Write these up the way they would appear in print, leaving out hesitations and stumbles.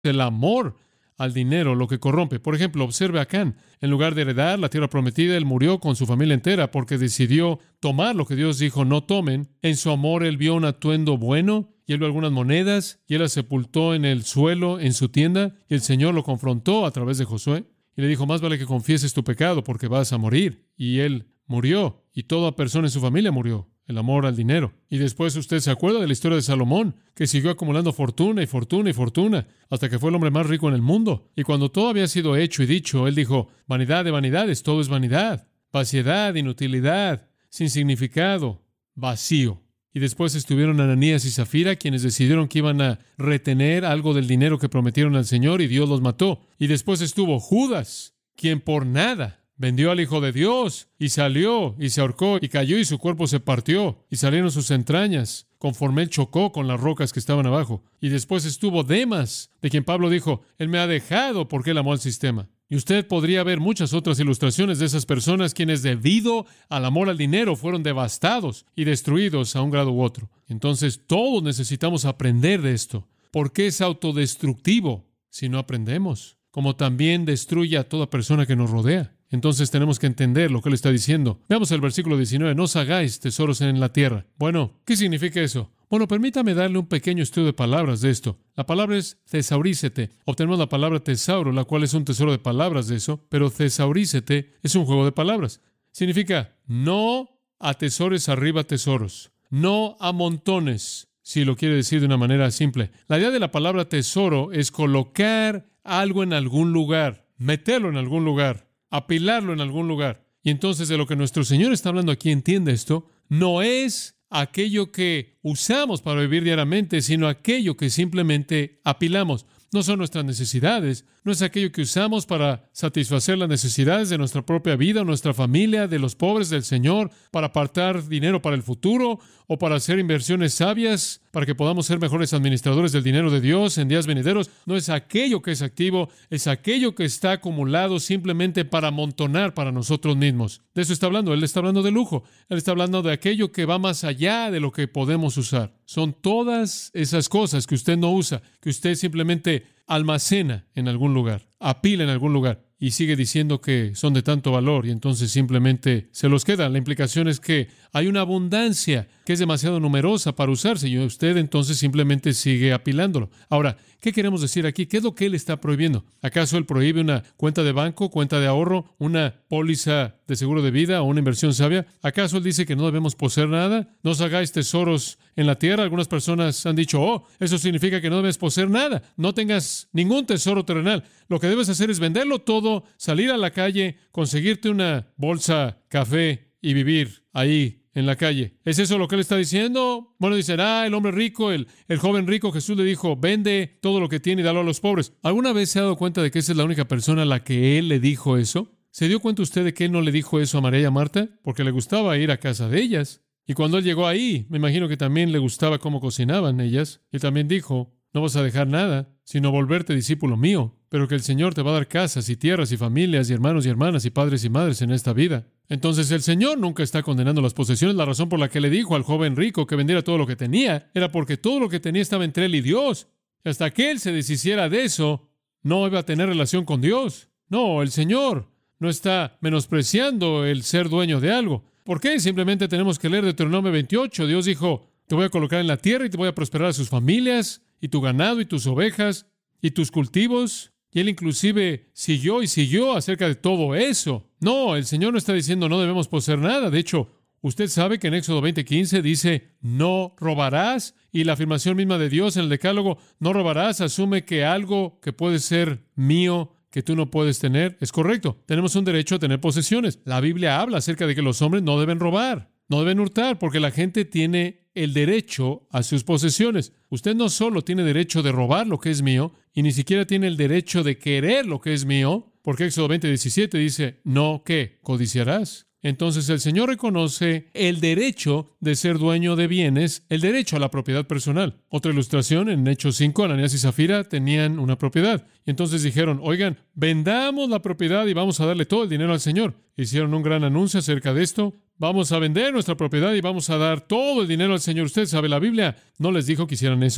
el amor al dinero lo que corrompe. Por ejemplo, observe a Acán. En lugar de heredar la tierra prometida, él murió con su familia entera porque decidió tomar lo que Dios dijo no tomen. En su amor, él vio un atuendo bueno y él vio algunas monedas y él las sepultó en el suelo en su tienda y el Señor lo confrontó a través de Josué y le dijo, más vale que confieses tu pecado porque vas a morir. Y él murió y toda persona en su familia murió. El amor al dinero. Y después usted se acuerda de la historia de Salomón, que siguió acumulando fortuna y fortuna y fortuna, hasta que fue el hombre más rico en el mundo. Y cuando todo había sido hecho y dicho, él dijo, vanidad de vanidades, todo es vanidad, vaciedad, inutilidad, sin significado, vacío. Y después estuvieron Ananías y Zafira, quienes decidieron que iban a retener algo del dinero que prometieron al Señor, y Dios los mató. Y después estuvo Judas, quien por nada vendió al Hijo de Dios y salió y se ahorcó y cayó y su cuerpo se partió y salieron sus entrañas conforme él chocó con las rocas que estaban abajo. Y después estuvo Demas, de quien Pablo dijo, él me ha dejado porque él amó al sistema. Y usted podría ver muchas otras ilustraciones de esas personas quienes debido al amor al dinero fueron devastados y destruidos a un grado u otro. Entonces todos necesitamos aprender de esto. ¿Por qué es autodestructivo si no aprendemos? Como también destruye a toda persona que nos rodea. Entonces tenemos que entender lo que él está diciendo. Veamos el versículo 19. No os hagáis tesoros en la tierra. Bueno, ¿qué significa eso? Bueno, permítame darle un pequeño estudio de palabras de esto. La palabra es thesaurícete. Obtenemos la palabra tesauro, la cual es un tesoro de palabras de eso, pero thesaurícete es un juego de palabras. Significa no atesores arriba tesoros, no amontones, si lo quiere decir de una manera simple. La idea de la palabra tesoro es colocar algo en algún lugar, meterlo en algún lugar, apilarlo en algún lugar. Y entonces de lo que nuestro Señor está hablando aquí, entiende esto, no es aquello que usamos para vivir diariamente, sino aquello que simplemente apilamos. No son nuestras necesidades, no es aquello que usamos para satisfacer las necesidades de nuestra propia vida, nuestra familia, de los pobres del Señor, para apartar dinero para el futuro o para hacer inversiones sabias, para que podamos ser mejores administradores del dinero de Dios en días venideros. No es aquello que es activo, es aquello que está acumulado simplemente para amontonar para nosotros mismos. De eso está hablando. Él está hablando de lujo. Él está hablando de aquello que va más allá de lo que podemos usar. Son todas esas cosas que usted no usa, que usted simplemente almacena en algún lugar, apila en algún lugar y sigue diciendo que son de tanto valor y entonces simplemente se los queda. La implicación es que hay una abundancia que es demasiado numerosa para usarse y usted entonces simplemente sigue apilándolo. Ahora, ¿qué queremos decir aquí? ¿Qué es lo que él está prohibiendo? ¿Acaso él prohíbe una cuenta de banco, cuenta de ahorro, una póliza de seguro de vida o una inversión sabia? ¿Acaso él dice que no debemos poseer nada? No os hagáis tesoros en la tierra. Algunas personas han dicho, eso significa que no debes poseer nada. No tengas ningún tesoro terrenal. Lo que debes hacer es venderlo todo, salir a la calle, conseguirte una bolsa, café y vivir ahí en la calle. ¿Es eso lo que él está diciendo? Bueno, dicen, el hombre rico, el joven rico, Jesús le dijo, vende todo lo que tiene y dalo a los pobres. ¿Alguna vez se ha dado cuenta de que esa es la única persona a la que él le dijo eso? ¿Se dio cuenta usted de que él no le dijo eso a María y a Marta? Porque le gustaba ir a casa de ellas. Y cuando él llegó ahí, me imagino que también le gustaba cómo cocinaban ellas. Y también dijo, no vas a dejar nada, sino volverte discípulo mío, pero que el Señor te va a dar casas y tierras y familias y hermanos y hermanas y padres y madres en esta vida. Entonces el Señor nunca está condenando las posesiones. La razón por la que le dijo al joven rico que vendiera todo lo que tenía era porque todo lo que tenía estaba entre él y Dios. Y hasta que él se deshiciera de eso, no iba a tener relación con Dios. No, el Señor no está menospreciando el ser dueño de algo. ¿Por qué? Simplemente tenemos que leer Deuteronomio 28. Dios dijo, te voy a colocar en la tierra y te voy a prosperar a sus familias y tu ganado y tus ovejas y tus cultivos. Y él inclusive siguió acerca de todo eso. No, el Señor no está diciendo no debemos poseer nada. De hecho, usted sabe que en Éxodo 20:15 dice, no robarás. Y la afirmación misma de Dios en el Decálogo, no robarás, asume que algo que puede ser mío, que tú no puedes tener, es correcto. Tenemos un derecho a tener posesiones. La Biblia habla acerca de que los hombres no deben robar, no deben hurtar, porque la gente tiene el derecho a sus posesiones. Usted no solo tiene derecho de robar lo que es mío, y ni siquiera tiene el derecho de querer lo que es mío, porque Éxodo 20:17 dice, no, ¿qué? ¿Codiciarás? Entonces el Señor reconoce el derecho de ser dueño de bienes, el derecho a la propiedad personal. Otra ilustración, en Hechos 5, Ananías y Zafira tenían una propiedad. Y entonces dijeron, oigan, vendamos la propiedad y vamos a darle todo el dinero al Señor. Hicieron un gran anuncio acerca de esto. Vamos a vender nuestra propiedad y vamos a dar todo el dinero al Señor. Usted sabe, la Biblia no les dijo que hicieran eso.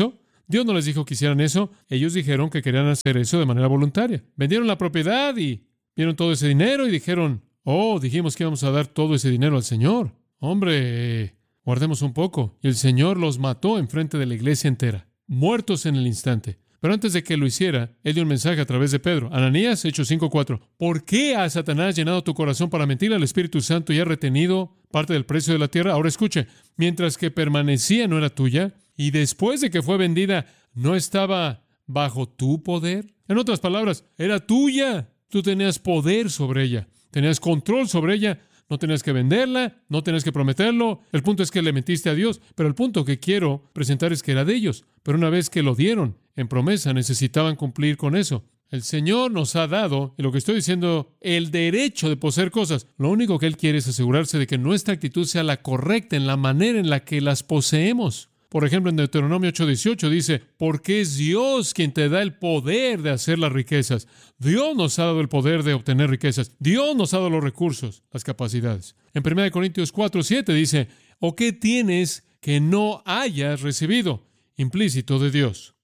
Dios no les dijo que hicieran eso. Ellos dijeron que querían hacer eso de manera voluntaria. Vendieron la propiedad y vieron todo ese dinero y dijeron, dijimos que íbamos a dar todo ese dinero al Señor. Hombre, guardemos un poco. Y el Señor los mató enfrente de la iglesia entera, muertos en el instante. Pero antes de que lo hiciera, Él dio un mensaje a través de Pedro. Ananías, Hechos 5:4. ¿Por qué ha Satanás llenado tu corazón para mentir al Espíritu Santo y ha retenido parte del precio de la tierra? Ahora escuche, mientras que permanecía no era tuya, y después de que fue vendida, ¿no estaba bajo tu poder? En otras palabras, era tuya. Tú tenías poder sobre ella, tenías control sobre ella. No tenías que venderla, no tenías que prometerlo. El punto es que le mentiste a Dios. Pero el punto que quiero presentar es que era de ellos. Pero una vez que lo dieron en promesa, necesitaban cumplir con eso. El Señor nos ha dado, y lo que estoy diciendo, el derecho de poseer cosas. Lo único que Él quiere es asegurarse de que nuestra actitud sea la correcta en la manera en la que las poseemos. Por ejemplo, en Deuteronomio 8:18 dice, porque es Dios quien te da el poder de hacer las riquezas. Dios nos ha dado el poder de obtener riquezas. Dios nos ha dado los recursos, las capacidades. En 1 Corintios 4:7 dice, ¿o qué tienes que no hayas recibido? Implícito de Dios.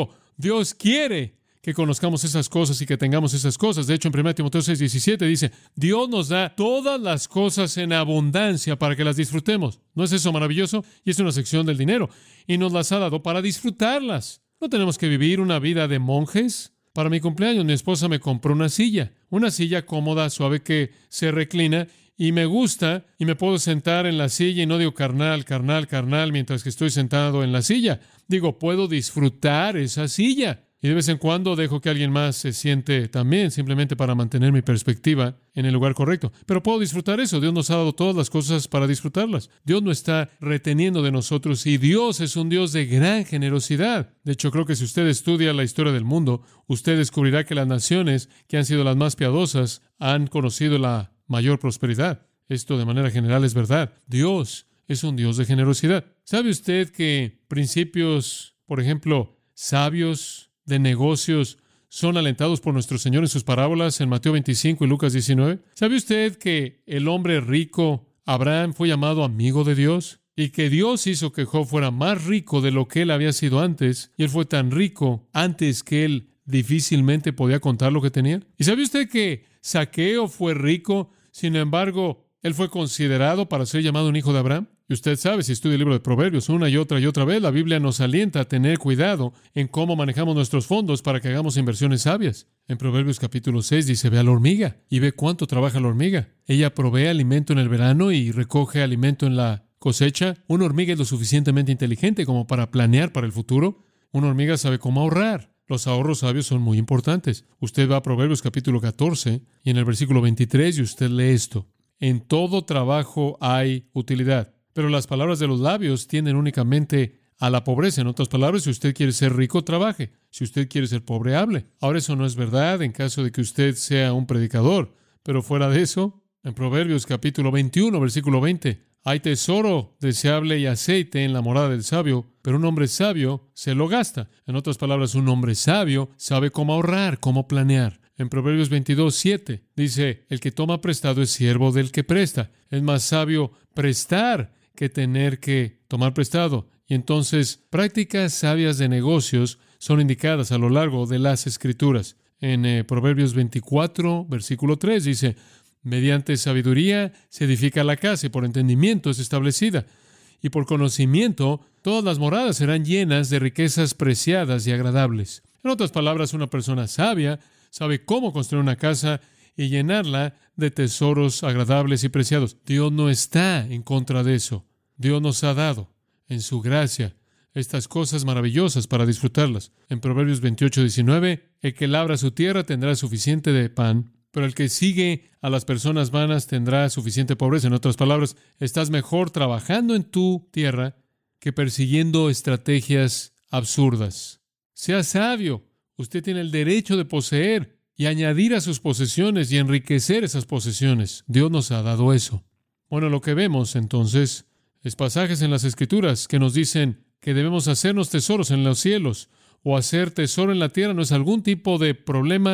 Dios quiere que conozcamos esas cosas y que tengamos esas cosas. De hecho, en 1 Timoteo 6:17 dice, Dios nos da todas las cosas en abundancia para que las disfrutemos. ¿No es eso maravilloso? Y es una sección del dinero. Y nos las ha dado para disfrutarlas. No tenemos que vivir una vida de monjes. Para mi cumpleaños, mi esposa me compró una silla cómoda, suave, que se reclina, y me gusta, y me puedo sentar en la silla, y no digo carnal, mientras que estoy sentado en la silla. Puedo disfrutar esa silla. Y de vez en cuando dejo que alguien más se siente también, simplemente para mantener mi perspectiva en el lugar correcto. Pero puedo disfrutar eso. Dios nos ha dado todas las cosas para disfrutarlas. Dios no está reteniendo de nosotros, y Dios es un Dios de gran generosidad. De hecho, creo que si usted estudia la historia del mundo, usted descubrirá que las naciones que han sido las más piadosas han conocido la mayor prosperidad. Esto de manera general es verdad. Dios es un Dios de generosidad. ¿Sabe usted que principios, por ejemplo, sabios de negocios son alentados por nuestro Señor en sus parábolas en Mateo 25 y Lucas 19? ¿Sabe usted que el hombre rico, Abraham, fue llamado amigo de Dios? Y que Dios hizo que Job fuera más rico de lo que él había sido antes. Y él fue tan rico antes que él difícilmente podía contar lo que tenía. ¿Y sabe usted que Zaqueo fue rico? Sin embargo, él fue considerado para ser llamado un hijo de Abraham. Y usted sabe, si estudia el libro de Proverbios una y otra vez, la Biblia nos alienta a tener cuidado en cómo manejamos nuestros fondos para que hagamos inversiones sabias. En Proverbios capítulo 6 dice, ve a la hormiga y ve cuánto trabaja la hormiga. Ella provee alimento en el verano y recoge alimento en la cosecha. Una hormiga es lo suficientemente inteligente como para planear para el futuro. Una hormiga sabe cómo ahorrar. Los ahorros sabios son muy importantes. Usted va a Proverbios capítulo 14 y en el versículo 23 y usted lee esto. En todo trabajo hay utilidad, pero las palabras de los labios tienden únicamente a la pobreza. En otras palabras, si usted quiere ser rico, trabaje. Si usted quiere ser pobre, hable. Ahora, eso no es verdad en caso de que usted sea un predicador. Pero fuera de eso, en Proverbios capítulo 21, versículo 20, hay tesoro deseable y aceite en la morada del sabio, pero un hombre sabio se lo gasta. En otras palabras, un hombre sabio sabe cómo ahorrar, cómo planear. En Proverbios 22:7 dice, el que toma prestado es siervo del que presta. Es más sabio prestar que tener que tomar prestado. Y entonces, prácticas sabias de negocios son indicadas a lo largo de las Escrituras. En Proverbios 24, versículo 3 dice, mediante sabiduría se edifica la casa y por entendimiento es establecida. Y por conocimiento todas las moradas serán llenas de riquezas preciadas y agradables. En otras palabras, una persona sabia sabe cómo construir una casa y llenarla de tesoros agradables y preciados. Dios no está en contra de eso. Dios nos ha dado, en su gracia, estas cosas maravillosas para disfrutarlas. En Proverbios 28:19, el que labra su tierra tendrá suficiente de pan, pero el que sigue a las personas vanas tendrá suficiente pobreza. En otras palabras, estás mejor trabajando en tu tierra que persiguiendo estrategias absurdas. Sea sabio. Usted tiene el derecho de poseer y añadir a sus posesiones y enriquecer esas posesiones. Dios nos ha dado eso. Bueno, lo que vemos entonces es pasajes en las Escrituras que nos dicen que debemos hacernos tesoros en los cielos, o hacer tesoro en la tierra no es algún tipo de problema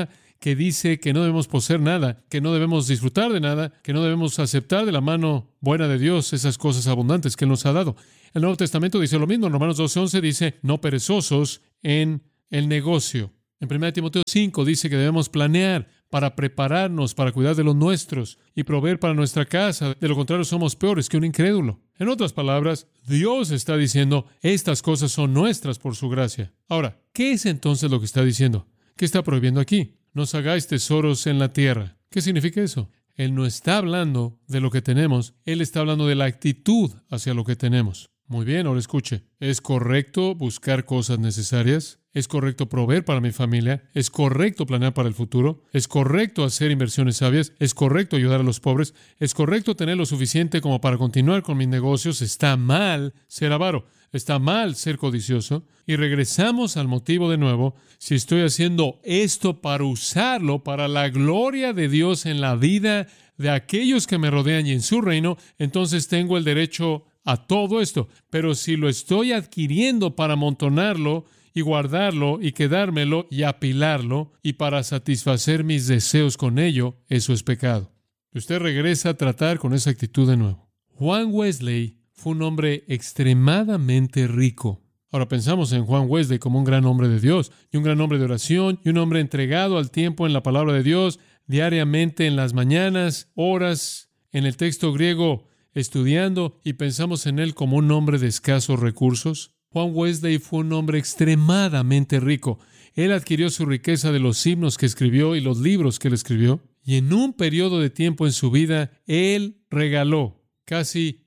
que dice que no debemos poseer nada, que no debemos disfrutar de nada, que no debemos aceptar de la mano buena de Dios esas cosas abundantes que Él nos ha dado. El Nuevo Testamento dice lo mismo. En Romanos 12:11 dice, no perezosos en el negocio. En 1 Timoteo 5 dice que debemos planear para prepararnos, para cuidar de los nuestros y proveer para nuestra casa. De lo contrario, somos peores que un incrédulo. En otras palabras, Dios está diciendo, estas cosas son nuestras por su gracia. Ahora, ¿qué es entonces lo que está diciendo? ¿Qué está prohibiendo aquí? No os hagáis tesoros en la tierra. ¿Qué significa eso? Él no está hablando de lo que tenemos, Él está hablando de la actitud hacia lo que tenemos. Muy bien, ahora escuche. ¿Es correcto buscar cosas necesarias? ¿Es correcto proveer para mi familia? ¿Es correcto planear para el futuro? ¿Es correcto hacer inversiones sabias? ¿Es correcto ayudar a los pobres? ¿Es correcto tener lo suficiente como para continuar con mis negocios? Está mal ser avaro. Está mal ser codicioso. Y regresamos al motivo de nuevo. Si estoy haciendo esto para usarlo para la gloria de Dios en la vida de aquellos que me rodean y en su reino, entonces tengo el derecho a todo esto. Pero si lo estoy adquiriendo para amontonarlo y guardarlo y quedármelo y apilarlo y para satisfacer mis deseos con ello, eso es pecado. Usted regresa a tratar con esa actitud de nuevo. Juan Wesley fue un hombre extremadamente rico. Ahora pensamos en Juan Wesley como un gran hombre de Dios y un gran hombre de oración y un hombre entregado al tiempo en la palabra de Dios, diariamente en las mañanas, horas en el texto griego estudiando, y pensamos en él como un hombre de escasos recursos. Juan Wesley fue un hombre extremadamente rico. Él adquirió su riqueza de los himnos que escribió y los libros que él escribió. Y en un periodo de tiempo en su vida, él regaló casi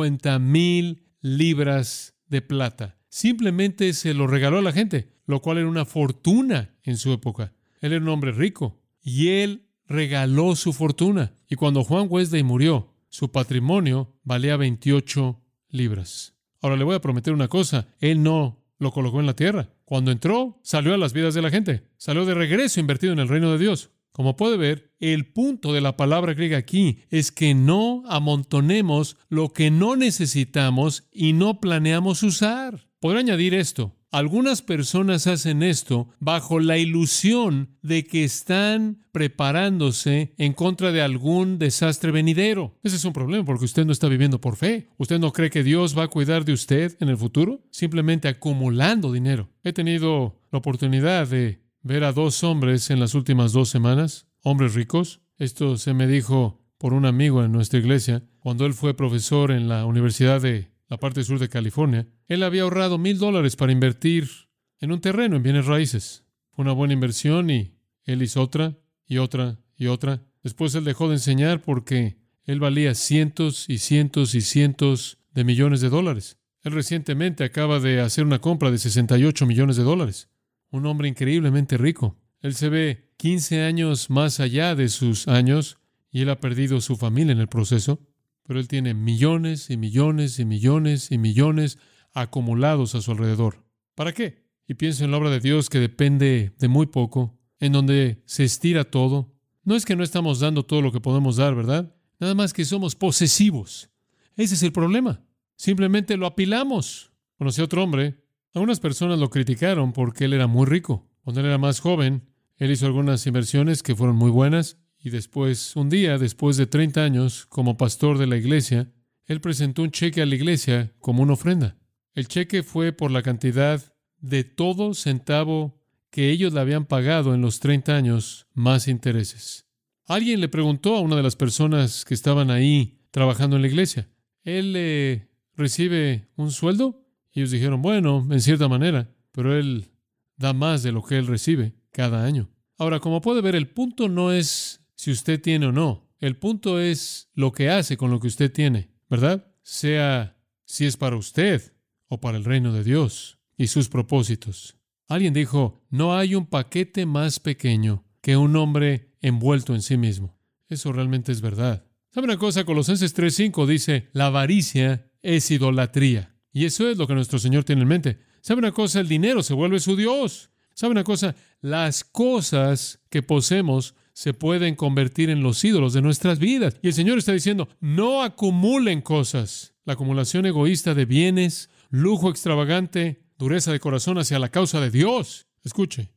50,000 libras de plata. Simplemente se lo regaló a la gente, lo cual era una fortuna en su época. Él era un hombre rico y él regaló su fortuna. Y cuando Juan Wesley murió, su patrimonio valía 28 libras. Ahora le voy a prometer una cosa. Él no lo colocó en la tierra. Cuando entró, salió a las vidas de la gente. Salió de regreso invertido en el reino de Dios. Como puede ver, el punto de la palabra griega aquí es que no amontonemos lo que no necesitamos y no planeamos usar. Podré añadir esto. Algunas personas hacen esto bajo la ilusión de que están preparándose en contra de algún desastre venidero. Ese es un problema porque usted no está viviendo por fe. ¿Usted no cree que Dios va a cuidar de usted en el futuro? Simplemente acumulando dinero. He tenido la oportunidad de ver a 2 hombres en las últimas 2 semanas, hombres ricos. Esto se me dijo por un amigo en nuestra iglesia cuando él fue profesor en la Universidad de la parte sur de California. Él había ahorrado $1,000 para invertir en un terreno en bienes raíces. Fue una buena inversión y él hizo otra y otra y otra. Después él dejó de enseñar porque él valía cientos y cientos y cientos de millones de dólares. Él recientemente acaba de hacer una compra de $68 millones. Un hombre increíblemente rico. Él se ve 15 años más allá de sus años y él ha perdido su familia en el proceso. Pero él tiene millones y millones y millones y millones acumulados a su alrededor. ¿Para qué? Y pienso en la obra de Dios que depende de muy poco, en donde se estira todo. No es que no estamos dando todo lo que podemos dar, ¿verdad? Nada más que somos posesivos. Ese es el problema. Simplemente lo apilamos. Conocí a otro hombre. Algunas personas lo criticaron porque él era muy rico. Cuando él era más joven, él hizo algunas inversiones que fueron muy buenas. Y después, un día, después de 30 años, como pastor de la iglesia, él presentó un cheque a la iglesia como una ofrenda. El cheque fue por la cantidad de todo centavo que ellos le habían pagado en los 30 años más intereses. Alguien le preguntó a una de las personas que estaban ahí trabajando en la iglesia, ¿él recibe un sueldo? Y ellos dijeron, bueno, en cierta manera, pero él da más de lo que él recibe cada año. Ahora, como puede ver, el punto no es si usted tiene o no. El punto es lo que hace con lo que usted tiene, ¿verdad? Sea si es para usted o para el reino de Dios y sus propósitos. Alguien dijo, no hay un paquete más pequeño que un hombre envuelto en sí mismo. Eso realmente es verdad. ¿Sabe una cosa? Colosenses 3:5 dice, la avaricia es idolatría. Y eso es lo que nuestro Señor tiene en mente. ¿Sabe una cosa? El dinero se vuelve su Dios. ¿Sabe una cosa? Las cosas que poseemos se pueden convertir en los ídolos de nuestras vidas. Y el Señor está diciendo, no acumulen cosas. La acumulación egoísta de bienes, lujo extravagante, dureza de corazón hacia la causa de Dios. Escuche,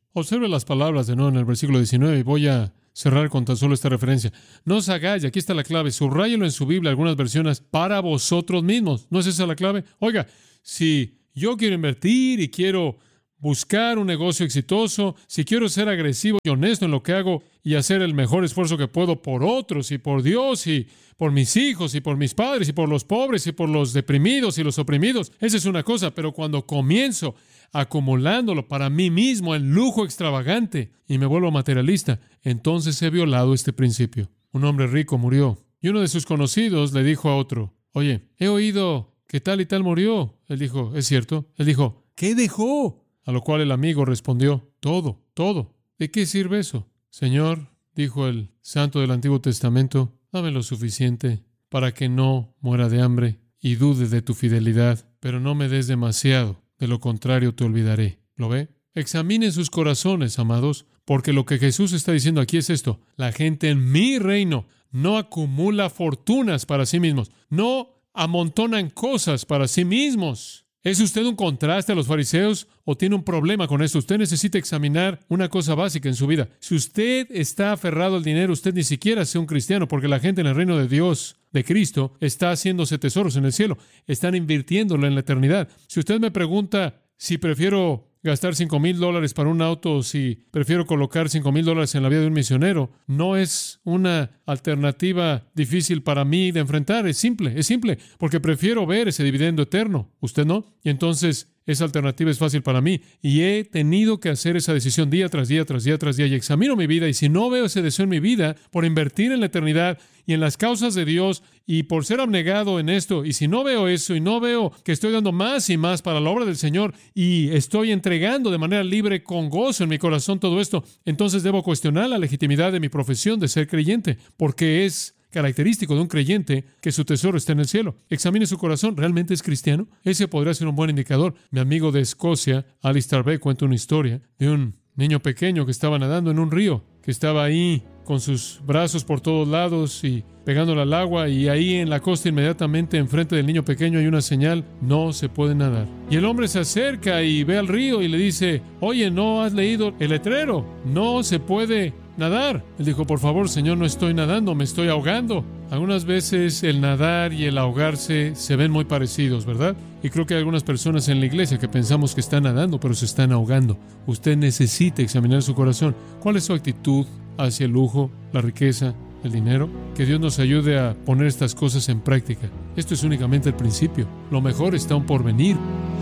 Observe las palabras de nuevo en el versículo 19 y voy a cerrar con tan solo esta referencia. No os hagáis, aquí está la clave, subráyelo en su Biblia, algunas versiones, para vosotros mismos. ¿No es esa la clave? Oiga, si yo quiero invertir y quiero buscar un negocio exitoso, si quiero ser agresivo y honesto en lo que hago y hacer el mejor esfuerzo que puedo por otros y por Dios y por mis hijos y por mis padres y por los pobres y por los deprimidos y los oprimidos, esa es una cosa, pero cuando comienzo acumulándolo para mí mismo en lujo extravagante y me vuelvo materialista, entonces he violado este principio. Un hombre rico murió y uno de sus conocidos le dijo a otro, oye, he oído que tal y tal murió. Él dijo, ¿es cierto? Él dijo, ¿qué dejó? A lo cual el amigo respondió, todo, todo. ¿De qué sirve eso? Señor, dijo el santo del Antiguo Testamento, dame lo suficiente para que no muera de hambre y dude de tu fidelidad, pero no me des demasiado, de lo contrario te olvidaré. ¿Lo ve? Examinen sus corazones, amados, porque lo que Jesús está diciendo aquí es esto. La gente en mi reino no acumula fortunas para sí mismos, no amontonan cosas para sí mismos. ¿Es usted un contraste a los fariseos o tiene un problema con esto? Usted necesita examinar una cosa básica en su vida. Si usted está aferrado al dinero, usted ni siquiera sea un cristiano, porque la gente en el reino de Dios, de Cristo, está haciéndose tesoros en el cielo. Están invirtiéndolo en la eternidad. Si usted me pregunta si prefiero gastar $5,000 para un auto o si prefiero colocar $5,000 en la vida de un misionero, no es una alternativa difícil para mí de enfrentar. Es simple, porque prefiero ver ese dividendo eterno. ¿Usted no? Y entonces esa alternativa es fácil para mí. Y he tenido que hacer esa decisión día tras día, tras día, tras día. Y examino mi vida. Y si no veo ese deseo en mi vida por invertir en la eternidad y en las causas de Dios y por ser abnegado en esto, y si no veo eso y no veo que estoy dando más y más para la obra del Señor y estoy entregando de manera libre, con gozo en mi corazón todo esto, entonces debo cuestionar la legitimidad de mi profesión de ser creyente, porque es característico de un creyente que su tesoro está en el cielo. Examine su corazón. ¿Realmente es cristiano? Ese podría ser un buen indicador. Mi amigo de Escocia, Alistair Begg, cuenta una historia de un niño pequeño que estaba nadando en un río, que estaba ahí con sus brazos por todos lados y pegándole al agua, y ahí en la costa inmediatamente enfrente del niño pequeño hay una señal: no se puede nadar. Y el hombre se acerca y ve al río y le dice: oye, ¿no has leído el letrero? No se puede nadar. Él dijo: por favor, señor, no estoy nadando, me estoy ahogando. Algunas veces el nadar y el ahogarse se ven muy parecidos, ¿verdad? Y creo que hay algunas personas en la iglesia que pensamos que están nadando, pero se están ahogando. Usted necesita examinar su corazón. ¿Cuál es su actitud hacia el lujo, la riqueza, el dinero? Que Dios nos ayude a poner estas cosas en práctica. Esto es únicamente el principio. Lo mejor está aún por venir.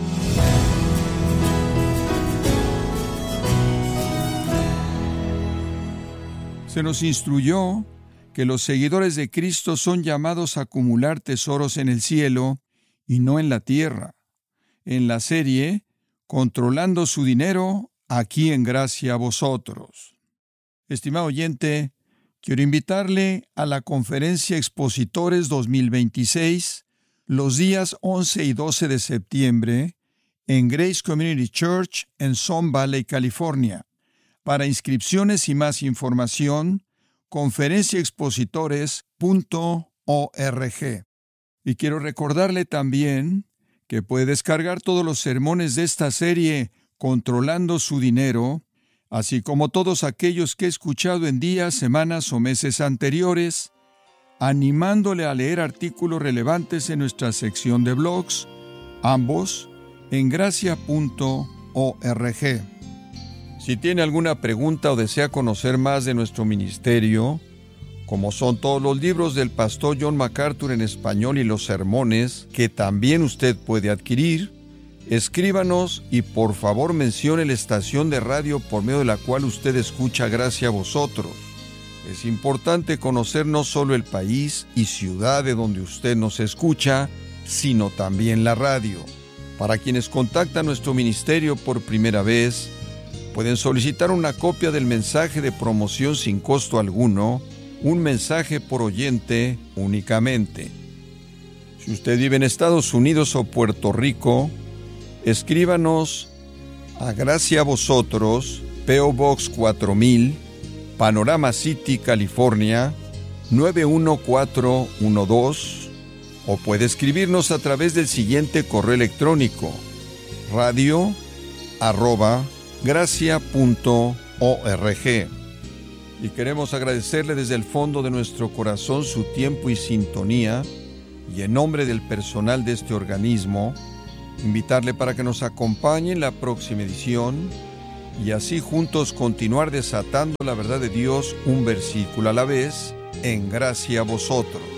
Se nos instruyó que los seguidores de Cristo son llamados a acumular tesoros en el cielo y no en la tierra. En la serie Controlando su dinero, aquí en Gracia a Vosotros. Estimado oyente, quiero invitarle a la Conferencia Expositores 2026, los días 11 y 12 de septiembre, en Grace Community Church en Sun Valley, California. Para inscripciones y más información, conferenciaexpositores.org. Y quiero recordarle también que puede descargar todos los sermones de esta serie Controlando su dinero, así como todos aquellos que he escuchado en días, semanas o meses anteriores, animándole a leer artículos relevantes en nuestra sección de blogs, ambos en gracia.org. Si tiene alguna pregunta o desea conocer más de nuestro ministerio, como son todos los libros del pastor John MacArthur en español y los sermones que también usted puede adquirir, escríbanos y por favor mencione la estación de radio por medio de la cual usted escucha Gracia a Vosotros. Es importante conocer no solo el país y ciudad de donde usted nos escucha, sino también la radio. Para quienes contactan nuestro ministerio por primera vez, pueden solicitar una copia del mensaje de promoción sin costo alguno, un mensaje por oyente únicamente. Si usted vive en Estados Unidos o Puerto Rico, escríbanos a Gracia a Vosotros, P.O. Box 4000, Panorama City, California, 91412, o puede escribirnos a través del siguiente correo electrónico: radio@gracia.org. gracia.org. Y queremos agradecerle desde el fondo de nuestro corazón su tiempo y sintonía, y en nombre del personal de este organismo, invitarle para que nos acompañe en la próxima edición y así juntos continuar desatando la verdad de Dios un versículo a la vez, en gracia a vosotros.